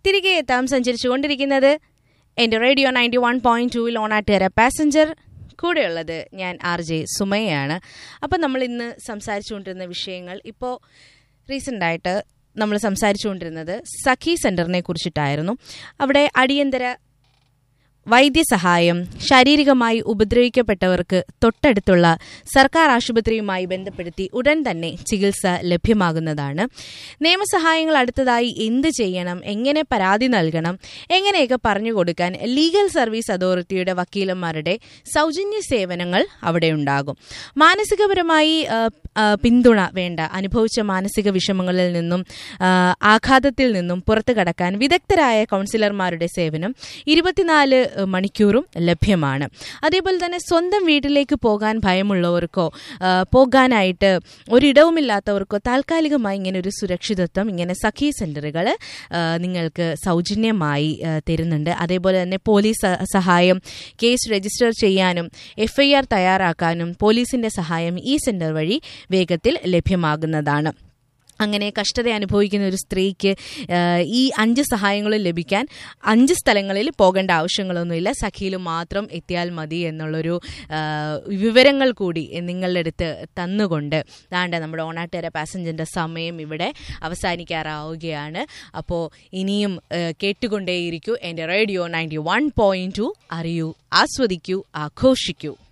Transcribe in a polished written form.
തിരികെ എത്താം സഞ്ചരിച്ചുകൊണ്ടിരിക്കുന്നത് എൻ്റെ റേഡിയോ 91.2 ഓണാട്ടുകര പാസഞ്ചർ. കൂടെയുള്ളത് ഞാൻ RJ സുമയാണ്. അപ്പം നമ്മൾ ഇന്ന് സംസാരിച്ചുകൊണ്ടിരുന്ന വിഷയങ്ങൾ ഇപ്പോൾ റീസെൻ്റായിട്ട് നമ്മൾ സംസാരിച്ചുകൊണ്ടിരുന്നത് സഖി സെൻ്ററിനെ കുറിച്ചിട്ടായിരുന്നു. അവിടെ അടിയന്തര വൈദ്യസഹായം ശാരീരികമായി ഉപദ്രവിക്കപ്പെട്ടവർക്ക് തൊട്ടടുത്തുള്ള സർക്കാർ ആശുപത്രിയുമായി ബന്ധപ്പെടുത്തി ഉടൻ തന്നെ ചികിത്സ ലഭ്യമാകുന്നതാണ്. നിയമസഹായങ്ങൾ അടുത്തതായി എന്ത് ചെയ്യണം, എങ്ങനെ പരാതി നൽകണം, എങ്ങനെയൊക്കെ പറഞ്ഞു കൊടുക്കാൻ ലീഗൽ സർവീസ് അതോറിറ്റിയുടെ വക്കീലന്മാരുടെ സൗജന്യ സേവനങ്ങൾ അവിടെ ഉണ്ടാകും. മാനസികപരമായി പിന്തുണ വേണ്ട, അനുഭവിച്ച മാനസിക വിഷമങ്ങളിൽ നിന്നും ആഘാതത്തിൽ നിന്നും പുറത്തു കടക്കാൻ വിദഗ്ധരായ കൗൺസിലർമാരുടെ സേവനം 24 മണിക്കൂറും ലഭ്യമാണ്. അതേപോലെ തന്നെ സ്വന്തം വീട്ടിലേക്ക് പോകാൻ ഭയമുള്ളവർക്കോ പോകാനായിട്ട് ഒരിടവുമില്ലാത്തവർക്കോ താൽക്കാലികമായി ഇങ്ങനെ ഒരു സുരക്ഷിതത്വം ഇങ്ങനെ സഖി സെൻ്ററുകൾ നിങ്ങൾക്ക് സൗജന്യമായി തരുന്നുണ്ട്. അതേപോലെ തന്നെ പോലീസ് സഹായം, കേസ് രജിസ്റ്റർ ചെയ്യാനും FIR തയ്യാറാക്കാനും പോലീസിന്റെ സഹായം ഈ സെൻ്റർ വഴി വേഗത്തിൽ ലഭ്യമാകുന്നതാണ്. അങ്ങനെ കഷ്ടത അനുഭവിക്കുന്ന ഒരു സ്ത്രീക്ക് ഈ 5 സഹായങ്ങളും ലഭിക്കാൻ 5 സ്ഥലങ്ങളിൽ പോകേണ്ട ആവശ്യങ്ങളൊന്നുമില്ല. സഖിയിൽ മാത്രം എത്തിയാൽ മതി എന്നുള്ളൊരു വിവരങ്ങൾ കൂടി നിങ്ങളുടെ അടുത്ത് തന്നുകൊണ്ട് നമ്മുടെ ഓണാട്ടുകര പാസഞ്ചറിൻ്റെ സമയം ഇവിടെ അവസാനിക്കാറാവുകയാണ്. അപ്പോൾ ഇനിയും കേട്ടുകൊണ്ടേയിരിക്കൂ എൻ്റെ റേഡിയോ 91.2. അറിയൂ, ആസ്വദിക്കൂ, ആഘോഷിക്കൂ.